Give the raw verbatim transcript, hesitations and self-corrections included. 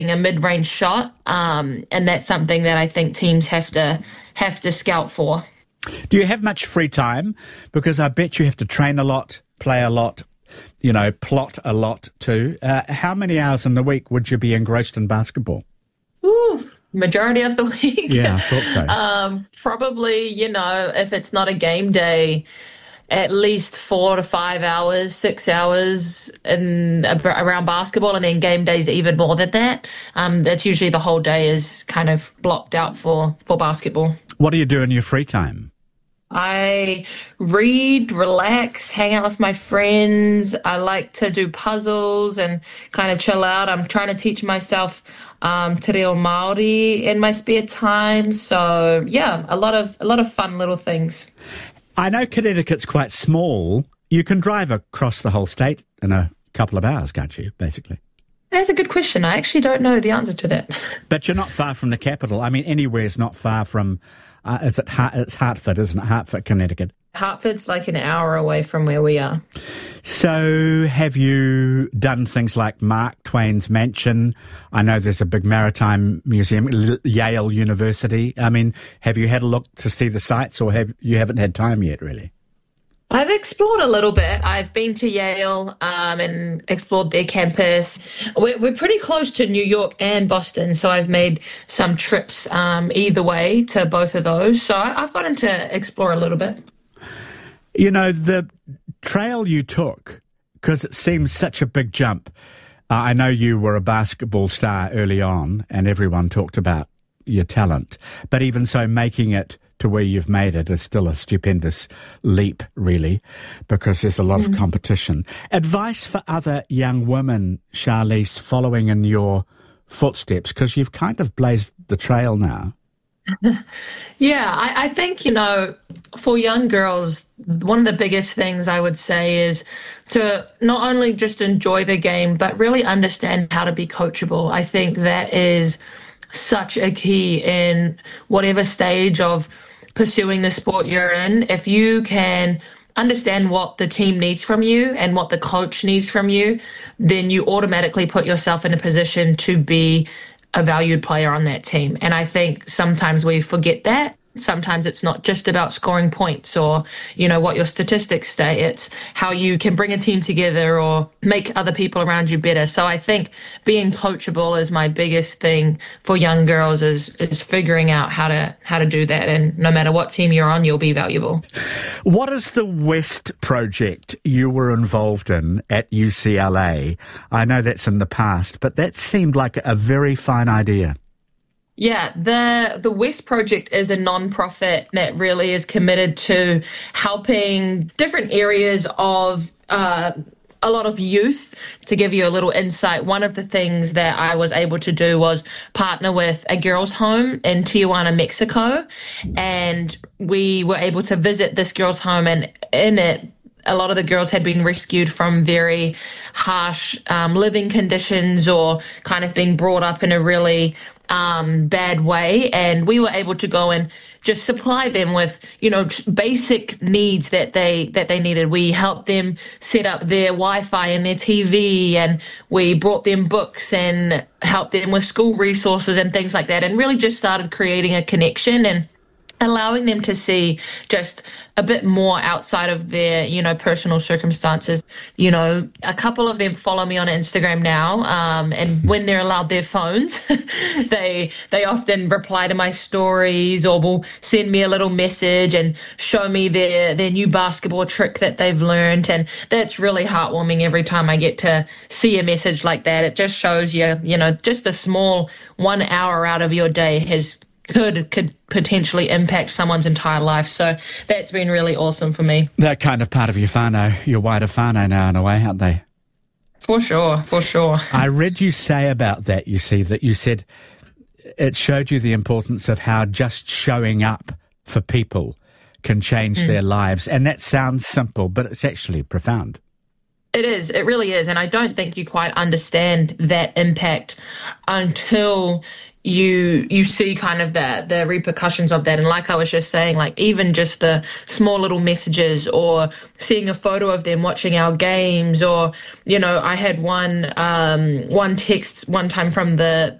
a mid-range shot, um, and that's something that I think teams have to have to scout for. Do you have much free time? Because I bet you have to train a lot, play a lot, you know, plot a lot too. Uh, how many hours in the week would you be engrossed in basketball? Oof, majority of the week. Yeah, I thought so. um, probably, you know, if it's not a game day, at least four to five hours, six hours in around basketball, and then game days even more than that. Um, that's usually the whole day is kind of blocked out for, for basketball. What do you do in your free time? I read, relax, hang out with my friends. I like to do puzzles and kind of chill out. I'm trying to teach myself um, te reo Māori in my spare time. So yeah, a lot of a lot of fun little things. I know Connecticut's quite small. You can drive across the whole state in a couple of hours, can't you, basically? That's a good question. I actually don't know the answer to that. But you're not far from the capital. I mean, anywhere's not far from, uh, is it Hart- it's Hartford, isn't it? Hartford, Connecticut. Hartford's like an hour away from where we are. So have you done things like Mark Twain's mansion? I know there's a big maritime museum, L- Yale University. I mean, have you had a look to see the sites, or have you haven't had time yet, really? I've explored a little bit. I've been to Yale um, and explored their campus. We're, we're pretty close to New York and Boston, so I've made some trips um, either way to both of those. So I, I've gotten to explore a little bit. You know, the trail you took, because it seems such a big jump. Uh, I know you were a basketball star early on and everyone talked about your talent. But even so, making it to where you've made it is still a stupendous leap, really, because there's a lot mm. of competition. Advice for other young women, Charlize, following in your footsteps, because you've kind of blazed the trail now. Yeah, I, I think, you know, for young girls, one of the biggest things I would say is to not only just enjoy the game, but really understand how to be coachable. I think that is such a key in whatever stage of pursuing the sport you're in. If you can understand what the team needs from you and what the coach needs from you, then you automatically put yourself in a position to be a valued player on that team. And I think sometimes we forget that. Sometimes it's not just about scoring points or, you know, what your statistics say. It's how you can bring a team together or make other people around you better. So I think being coachable is my biggest thing for young girls is is figuring out how to how to do that. And no matter what team you're on, you'll be valuable. What is the West project you were involved in at U C L A? I know that's in the past, but that seemed like a very fine idea. Yeah, the the West Project is a non-profit that really is committed to helping different areas of uh, a lot of youth. To give you a little insight, one of the things that I was able to do was partner with a girls' home in Tijuana, Mexico, and we were able to visit this girls' home, and in it, a lot of the girls had been rescued from very harsh um, living conditions or kind of being brought up in a really um, bad way. And we were able to go and just supply them with, you know, basic needs that they that they needed. We helped them set up their Wi-Fi and their T V, and we brought them books and helped them with school resources and things like that, and really just started creating a connection and allowing them to see just a bit more outside of their, you know, personal circumstances. You know, a couple of them follow me on Instagram now, um, and when they're allowed their phones, they they often reply to my stories or will send me a little message and show me their, their new basketball trick that they've learned. And that's really heartwarming every time I get to see a message like that. It just shows you, you know, just a small one hour out of your day has could could potentially impact someone's entire life. So that's been really awesome for me. They're kind of part of your whānau, your wider whānau now in a way, aren't they? For sure, for sure. I read you say about that, you see, that you said it showed you the importance of how just showing up for people can change mm. their lives. And that sounds simple, but it's actually profound. It is. It really is. And I don't think you quite understand that impact until you you see kind of the the repercussions of that. And like I was just saying, like even just the small little messages, or seeing a photo of them watching our games, or you know, I had one um one text one time from the